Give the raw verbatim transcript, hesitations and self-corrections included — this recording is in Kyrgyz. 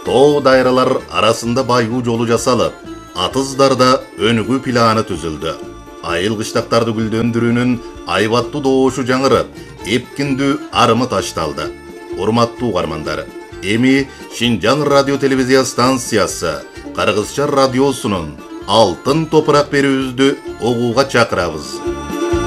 Too dайралар arasında baygı жолу жасалып, Атыздарда өнүгүү планы түзүлдү. Айыл кыштактарды гүлдөндүрүүнүн айбаттуу добушу жаңырып, эпкиндүү арымы ташталды. Урматтуу угармандар, эми Шинжаң радио телевизия станциясы Кыргызча радиосунун Алтын топурак берүүбүздү угууга чакырабыз.